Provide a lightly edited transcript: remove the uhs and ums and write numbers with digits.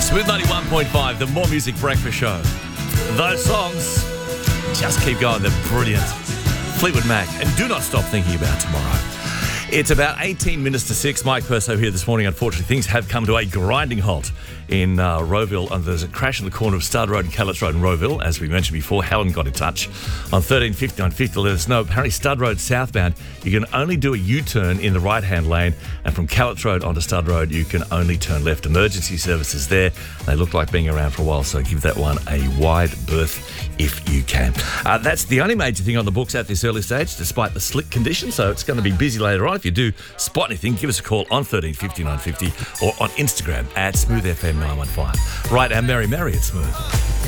Smooth 91.5, the More Music Breakfast Show. Those songs just keep going. They're brilliant. Fleetwood Mac, and do not stop thinking about tomorrow. It's about 18 minutes to 6. Mike Perso here this morning. Unfortunately, things have come to a grinding halt in Rowville. There's a crash in the corner of Stud Road and Callets Road in Rowville. As we mentioned before, Helen got in touch on 1350 on 50 to let us know. Apparently, Stud Road southbound, you can only do a U-turn in the right-hand lane, and from Callets Road onto Stud Road, you can only turn left. Emergency services there. They look like being around for a while, so give that one a wide berth if you can. That's the only major thing on the books at this early stage, despite the slick conditions, so it's going to be busy later on. If you do spot anything, give us a call on 1350 950 or on Instagram at SmoothFM915. Right, and Mary at Smooth.